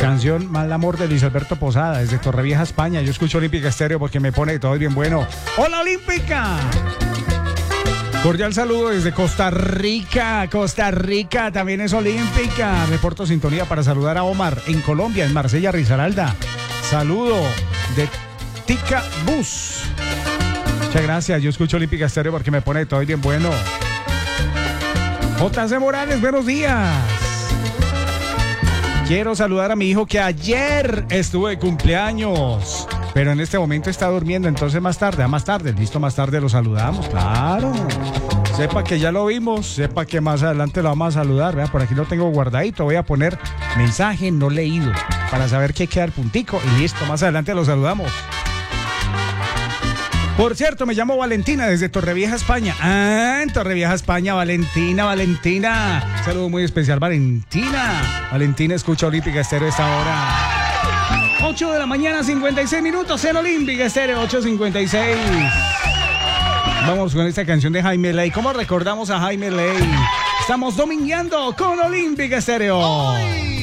Canción Mal Amor de Luis Alberto Posada, desde Torrevieja, España. Yo escucho Olímpica Estéreo porque me pone todo bien bueno. ¡Hola, Olímpica! Cordial saludo desde Costa Rica. Costa Rica también es olímpica. Me porto sintonía para saludar a Omar en Colombia, en Marsella, Risaralda. Saludo de Tica Bus. Muchas gracias. Yo escucho Olímpica Estéreo porque me pone todo bien bueno. JC Morales, buenos días. Quiero saludar a mi hijo que ayer estuvo de cumpleaños, pero en este momento está durmiendo, entonces más tarde, listo, más tarde lo saludamos, claro. Sepa que ya lo vimos, sepa que más adelante lo vamos a saludar, vea, por aquí lo tengo guardadito, voy a poner mensaje no leído para saber qué queda el puntico y listo, más adelante lo saludamos. Por cierto, me llamo Valentina desde Torrevieja, España. Ah, en Torrevieja, España, Valentina. Saludo muy especial, Valentina. Valentina escucha Olímpica Estéreo a esta hora. 8 de la mañana, 56 minutos en Olímpica Estéreo, 8:56. Vamos con esta canción de Jaime Ley. ¿Cómo recordamos a Jaime Ley? Estamos domingueando con Olímpica Estéreo. ¡Ay!